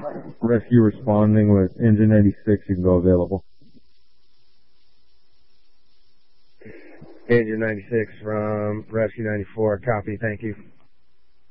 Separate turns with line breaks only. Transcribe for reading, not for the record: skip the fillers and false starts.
Rescue responding with engine 96, you can go available.
Engine 96 from Rescue 94, copy, thank you.